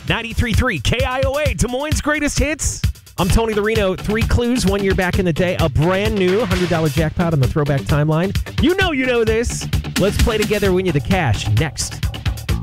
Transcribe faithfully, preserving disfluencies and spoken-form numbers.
ninety-three point three K I O A, Des Moines' greatest hits. I'm Tony Lorino. Three clues, one year back in the day. A brand new one hundred dollars jackpot on the Throwback Timeline. You know you know this. Let's play together, win you the cash next.